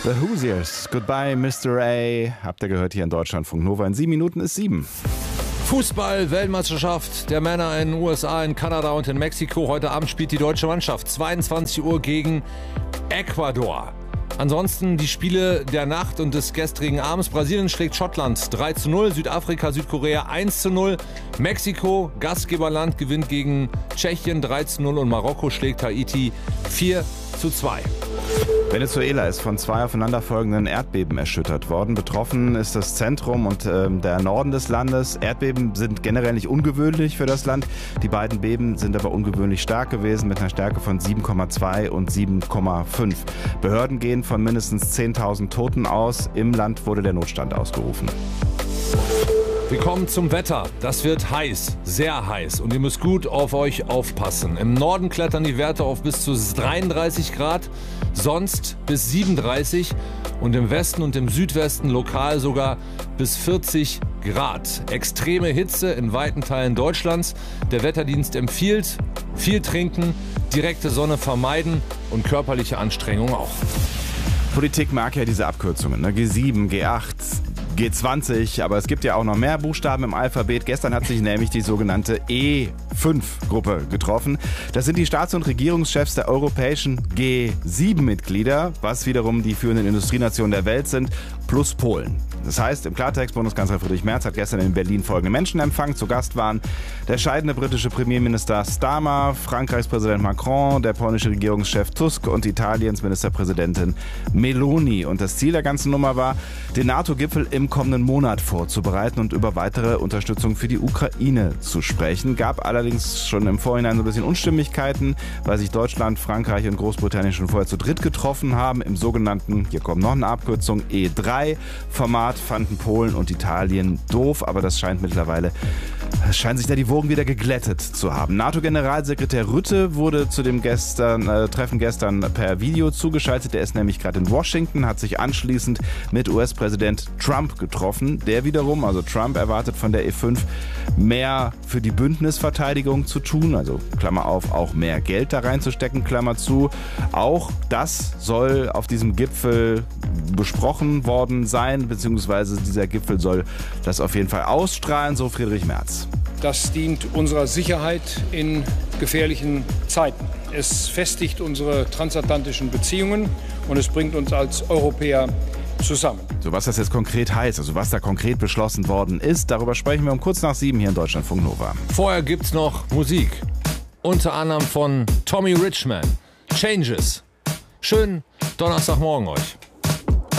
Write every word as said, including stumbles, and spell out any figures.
The Hoosiers, Goodbye Mister A. Habt ihr gehört hier in Deutschlandfunk Nova. In sieben Minuten ist sieben. Fußball-Weltmeisterschaft der Männer in den U S A, in Kanada und in Mexiko. Heute Abend spielt die deutsche Mannschaft zweiundzwanzig Uhr gegen Ecuador. Ansonsten die Spiele der Nacht und des gestrigen Abends. Brasilien schlägt Schottland drei zu null, Südafrika, Südkorea eins zu null, Mexiko, Gastgeberland, gewinnt gegen Tschechien drei zu null und Marokko schlägt Haiti vier zu zwei. Venezuela ist von zwei aufeinanderfolgenden Erdbeben erschüttert worden. Betroffen ist das Zentrum und äh, der Norden des Landes. Erdbeben sind generell nicht ungewöhnlich für das Land. Die beiden Beben sind aber ungewöhnlich stark gewesen mit einer Stärke von sieben Komma zwei und sieben Komma fünf. Behörden gehen von mindestens zehntausend Toten aus. Im Land wurde der Notstand ausgerufen. Wir kommen zum Wetter. Das wird heiß, sehr heiß und ihr müsst gut auf euch aufpassen. Im Norden klettern die Werte auf bis zu dreiunddreißig Grad, sonst bis siebenunddreißig und im Westen und im Südwesten lokal sogar bis vierzig Grad. Extreme Hitze in weiten Teilen Deutschlands. Der Wetterdienst empfiehlt viel trinken, direkte Sonne vermeiden und körperliche Anstrengung auch. Politik mag ja diese Abkürzungen, ne? G sieben, G acht, G zwanzig, aber es gibt ja auch noch mehr Buchstaben im Alphabet. Gestern hat sich nämlich die sogenannte E fünf Gruppe getroffen. Das sind die Staats- und Regierungschefs der europäischen G sieben Mitglieder, was wiederum die führenden Industrienationen der Welt sind, plus Polen. Das heißt, im Klartext, Bundeskanzler Friedrich Merz hat gestern in Berlin folgende Menschen empfangen. Zu Gast waren der scheidende britische Premierminister Starmer, Frankreichs Präsident Macron, der polnische Regierungschef Tusk und Italiens Ministerpräsidentin Meloni. Und das Ziel der ganzen Nummer war, den NATO-Gipfel im kommenden Monat vorzubereiten und über weitere Unterstützung für die Ukraine zu sprechen. Gab allerdings schon im Vorhinein so ein bisschen Unstimmigkeiten, weil sich Deutschland, Frankreich und Großbritannien schon vorher zu dritt getroffen haben im sogenannten, hier kommt noch eine Abkürzung, E drei Format. Fanden Polen und Italien doof, aber das scheint mittlerweile, es scheint sich da die Wogen wieder geglättet zu haben. NATO-Generalsekretär Rutte wurde zu dem gestern, äh, Treffen gestern per Video zugeschaltet. Der ist nämlich gerade in Washington, hat sich anschließend mit U S-Präsident Trump getroffen. Der wiederum, also Trump, erwartet von der E fünf mehr für die Bündnisverteidigung zu tun, also Klammer auf, auch mehr Geld da reinzustecken, Klammer zu. Auch das soll auf diesem Gipfel besprochen worden sein, beziehungsweise dieser Gipfel soll das auf jeden Fall ausstrahlen, so Friedrich Merz. Das dient unserer Sicherheit in gefährlichen Zeiten. Es festigt unsere transatlantischen Beziehungen und es bringt uns als Europäer zusammen. So, was das jetzt konkret heißt, also was da konkret beschlossen worden ist, darüber sprechen wir um kurz nach sieben hier in Deutschlandfunk Nova. Vorher gibt's noch Musik. Unter anderem von Tommy Richman. Changes. Schönen Donnerstagmorgen euch.